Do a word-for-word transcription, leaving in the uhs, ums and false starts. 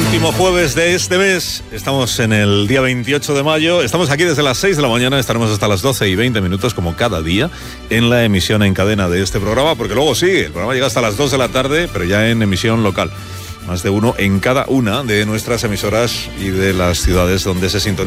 Último jueves de este mes, estamos en el día veintiocho de mayo, estamos aquí desde las seis de la mañana, estaremos hasta las doce y veinte minutos como cada día en la emisión en cadena de este programa, porque luego sigue, el programa llega hasta las dos de la tarde, pero ya en emisión local, más de uno en cada una de nuestras emisoras y de las ciudades donde se sintoniza.